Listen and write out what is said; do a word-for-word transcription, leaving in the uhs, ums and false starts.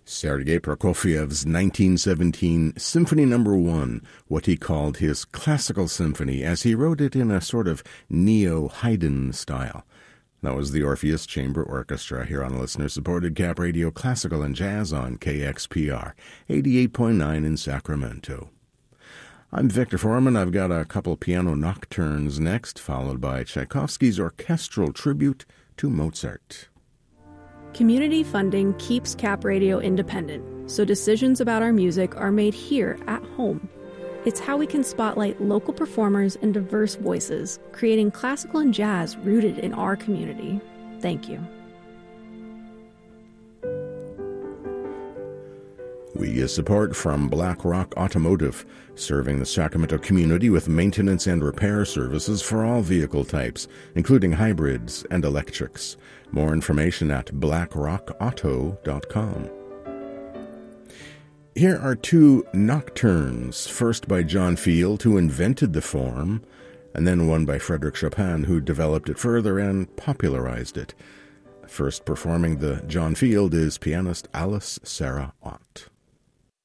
Sergei Prokofiev's nineteen seventeen Symphony Number One, what he called his classical symphony, as he wrote it in a sort of neo-Haydn style. That was the Orpheus Chamber Orchestra here on listener-supported Cap Radio Classical and Jazz on K X P R, eighty-eight point nine in Sacramento. I'm Victor Foreman. I've got a couple piano nocturnes next, followed by Tchaikovsky's orchestral tribute to Mozart. Community funding keeps Cap Radio independent, so decisions about our music are made here at home. It's how we can spotlight local performers and diverse voices, creating classical and jazz rooted in our community. Thank you. We get support from Black Rock Automotive, serving the Sacramento community with maintenance and repair services for all vehicle types, including hybrids and electrics. More information at black rock auto dot com. Here are two nocturnes, first by John Field, who invented the form, and then one by Frédéric Chopin, who developed it further and popularized it. First performing the John Field is pianist Alice Sarah Ott.